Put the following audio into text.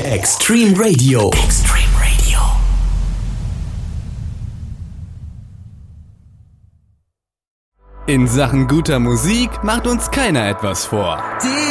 Extreme Radio. Extreme Radio. In Sachen guter Musik macht uns keiner etwas vor.